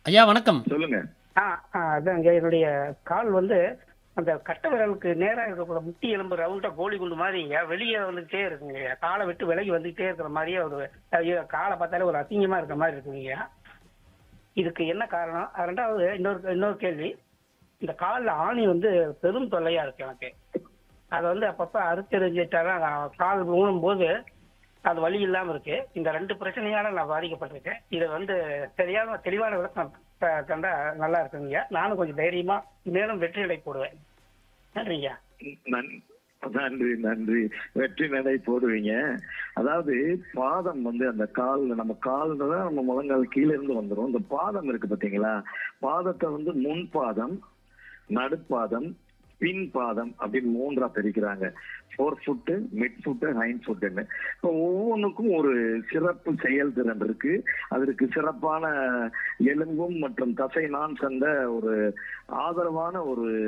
ஐயா வணக்கம். சொல்லுங்க. அதாங்க என்னுடைய கால் வந்து அந்த கட்டை விரலுக்கு நேரா இருக்கக்கூட முட்டி எலும்பு ரவுண்டா கோழி குண்டு மாதிரிங்க வெளியே வந்துகிட்டே இருக்குங்க. காலை விட்டு விலகி வந்துகிட்டே இருக்கிற மாதிரியே ஒரு ஐயோ, காலை பார்த்தாலே ஒரு அசிங்கமா இருக்கிற மாதிரி இருக்குங்க. இதுக்கு என்ன காரணம்? ரெண்டாவது இன்னொரு கேள்வி. இந்த காலில் ஆணி வந்து பெரும் தொல்லையா இருக்கு எனக்கு. அதை வந்து அப்பப்ப அறுத்தெறிஞ்சிட்டாதான் கால் ஊனும் போது அது வலி இல்லாம இருக்கு. இந்த 2 பிரச்சனையால நான் பாதிக்கப்பட்டிருக்கேன். இதை வந்து தெளிவான விளக்கம் தந்தா நல்லா இருக்குங்க. நானும் கொஞ்சம் தைரியமா மேலும் வெற்றி நடை போடுவேன். நன்றிங்க. நன்றி நன்றி. வெற்றி நடை போடுவீங்க. அதாவது பாதம் வந்து அந்த கால்ல நம்ம கால்தான் நம்ம முழங்கால் கீழே இருந்து வந்துடும். இந்த பாதம் இருக்கு பாத்தீங்களா, பாதத்தை வந்து முன் பாதம், நடுப்பாதம், பின் பாதம் அப்படின்னு 3ஆ பிரிக்கிறாங்க. 4 ஃபுட்டு, மிட் ஃபுட்டு, ஹைண்ட் ஃபுட்டுன்னு. இப்போ ஒவ்வொன்றுக்கும் ஒரு சிறப்பு செயல்திறன் இருக்கு. அதற்கு சிறப்பான எலும்பும் மற்றும் தசை நான் சந்த ஒரு ஆதரவான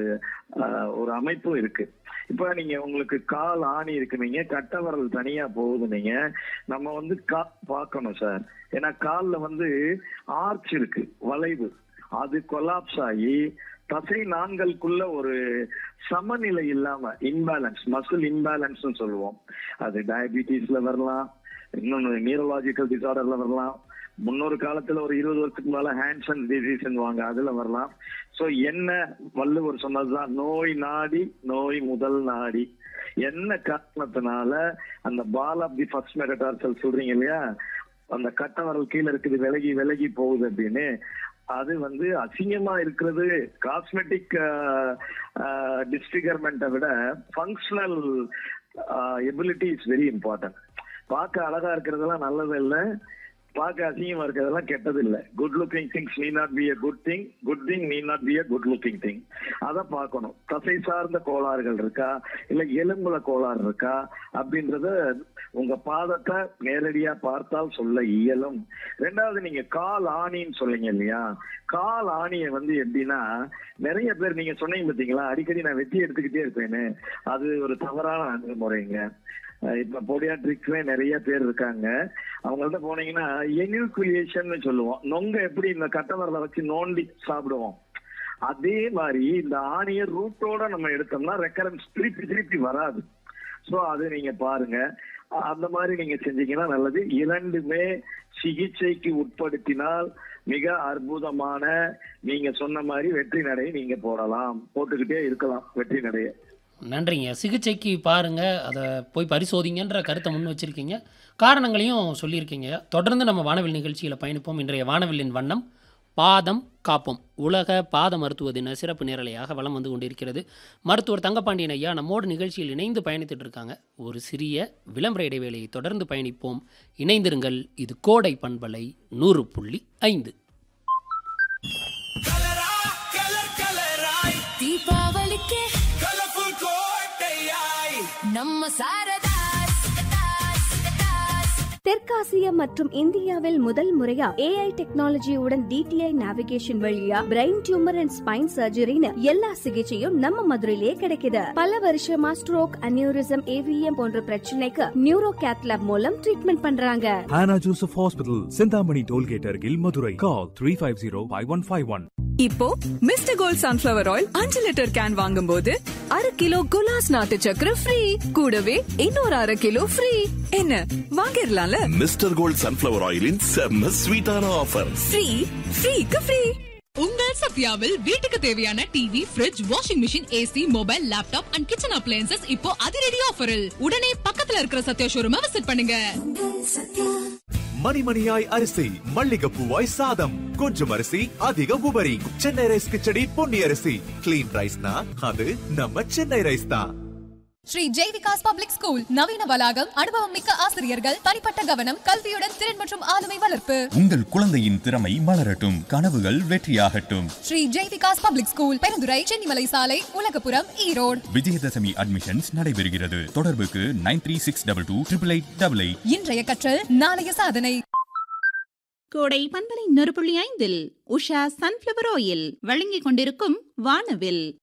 ஒரு அமைப்பும் இருக்கு. இப்ப நீங்க உங்களுக்கு கால் ஆணி இருக்குனீங்க, கட்டை விரல் தனியா போகுதுனீங்க. நம்ம வந்து பார்க்கணும் சார். ஏன்னா கால்ல வந்து ஆர்ச் இருக்கு, வளைவு. அது கொலாப்ஸ் ஆகி தசை நான்களுக்குள்ள ஒரு சமநிலை இல்லாம இன்பேலன்ஸ், மசில் இன்பேலன்ஸ் சொல்லுவோம். அது டயபிட்டிஸ்ல வரலாம், இன்னொன்னு நியூரலாஜிக்கல் டிசார்டர்ல வரலாம், முன்னொரு காலத்துல ஒரு 20 வருஷத்துக்கு மேல ஹேண்ட்சன் டிசீஸ் அதுல வரலாம். சோ என்ன வள்ளுவர் சொன்னதுதான், நோய் நாடி நோய் முதல் நாடி. என்ன காரணத்தினால அந்த பால் ஆஃப் தி ஃபர்ஸ்ட் மெட்டடார்சல் சொல்றீங்க இல்லையா, அந்த கட்டை வரல் கீழே இருக்குது, விலகி விலகி போகுது அப்படின்னு. அது வந்து அசிங்கமா இருக்கிறது காஸ்மெட்டிக் டிஸ்பிகர்மெண்ட்டை விட functional ability is very important. பார்க்க அழகா இருக்கிறதெல்லாம் நல்லது இல்லை, பார்க்க அசிங்கமா இருக்கிறதெல்லாம் கெட்டது இல்லை. Good looking things need not be a good thing, good thing need not be a good looking thing. அதை பார்க்கணும். தசை சார்ந்த கோளாறுகள் இருக்கா, இல்ல எலும்புல கோளாறு இருக்கா அப்படின்றத உங்க பாதத்தை நேரடியா பார்த்தால் சொல்ல இயலும். 2வது, நீங்க கால் ஆணின்னு சொல்றீங்க இல்லையா, கால் ஆணியை வந்து எப்படின்னா, நிறைய பேர் நீங்க சொன்னீங்க பாத்தீங்களா, அடிக்கடி நான் வெட்டி எடுத்துக்கிட்டே இருப்பேன்னு. அது ஒரு தவறான அணுகுமுறைங்க. இப்ப போடியாட்ரிக்ஸ்ல நிறைய பேர் இருக்காங்க. அவங்கள்ட்ட போனீங்கன்னா எனில்குலியேஷன் சொல்லுவோம். நொங்க எப்படி இந்த கட்டை விரலை வச்சு நோண்டி சாப்பிடுவோம், அதே மாதிரி இந்த ஆணியை ரூட்டோட நம்ம எடுத்தோம்னா ரெக்கரன்ஸ் திருப்பி வராது. சோ அது நீங்க பாருங்க. அந்த மாதிரி நீங்க செஞ்சீங்கன்னா நல்லது. 2மே சிகிச்சைக்கு உட்படுத்தினால் மிக அற்புதமான, நீங்க சொன்ன மாதிரி வெற்றி நடை நீங்க போட்டுக்கிட்டே இருக்கலாம் வெற்றி நடைய. நன்றிங்க. சிகிச்சைக்கு பாருங்க, அதை போய் பரிசோதிங்கன்ற கருத்தை முன் வச்சிருக்கீங்க, காரணங்களையும் சொல்லியிருக்கீங்க. தொடர்ந்து நம்ம வானவில் நிகழ்ச்சியில் பயணிப்போம். இன்றைய வானவில்லின் வண்ணம் பாதம் காப்போம். உலக பாத மருத்துவ தின சிறப்பு நேரலையாக வலம் வந்து கொண்டிருக்கிறது. மருத்துவர் தங்கப்பாண்டியன் ஐயா நம்மோடு நிகழ்ச்சியில் இணைந்து பயணித்துட்டு இருக்காங்க. ஒரு சிறிய விளம்பர இடைவேளையை தொடர்ந்து பயணிப்போம். இணைந்திருங்கள். இது கோடை பண்பலை 100.5. தீபாவளிக்கு நம்ம சாரதா தெற்காசியா மற்றும் இந்தியாவில் முதல் முறையா AI டெக்னாலஜியுடன் DTI நேவிகேஷன் வழியா பிரெயின் டியூமர் அண்ட் ஸ்பைன் சர்ஜரின்னு எல்லா சிகிச்சையும் நம்ம மதுரையிலேயே கிடைக்குது. பல வருஷமா ஸ்ட்ரோக், அனியூரிசம், AVM போன்ற பிரச்சனைக்கு நியூரோ கேத் லேப் மூலம் ட்ரீட்மெண்ட் பண்றாங்க. Hannah Joseph Hospital, Chintamani tollgate அருகில், மதுரை. Call 350-5151. இப்போ mister gold sunflower oil 5 litre can வாங்கும்போது 1/2 கிலோ குலாஸ் நாட்டு சக்கரை ஃப்ரீ, கூடவே இன்னொரு 1/2 கிலோ ஃப்ரீ. என்ன வாங்கிடலாம்ல? மிஸ்டர் கோல்ட் சன்ஃபிளவர் ஆயிலின் செம்ம ஸ்வீட்டான ஆஃபர். ஃப்ரீக்கு ஃப்ரீ. உங்கள் சத்யாவில் வீட்டுக்கு தேவையான TV, fridge, washing machine, AC, mobile, laptop and kitchen appliances இப்போ அதிரடி ஆஃபரில். உடனே பக்கத்துல இருக்கிற சத்யா ஷோரூமை விசிட் பண்ணுங்க. மணிமணியாய் அரிசி, மல்லிகைப்பூவாய் சாதம், கொஞ்சம் அரிசி அதிக உபரி. சென்னை ரைஸ் கிச்சடி பொன்னி அரிசி. கிளீன் ரைஸ்னா அது நம்ம சென்னை ரைஸ் தான். ஸ்ரீ ஜெய்விகாஸ் பப்ளிக் ஸ்கூல், நவீன வளாகம், அனுபவம் மிக்க ஆசிரியர்கள், தனிப்பட்ட கவனம், கல்வியுடன் திறன் மற்றும் ஆளுமை வளர்ப்பு. உங்கள் குழந்தையின் திறமை மலரட்டும், கனவுகள் வெற்றியாகட்டும். ஸ்ரீ ஜெய்விகாஸ் பப்ளிக் ஸ்கூல், பெருந்துறை, சென்னிமலை சாலை, உலகபுரம், ஈரோடு. விஜயதசமி அட்மிஷன்ஸ் நடைபெறுகிறது. தொடர்புக்கு 9362288888. இன்றைய கற்றல் நாளைய சாதனை. கோடை பண்பலை 100.5 உஷா சன்ஃபிளவர் ஆயில் வழங்கிக் கொண்டிருக்கும் வானவில்.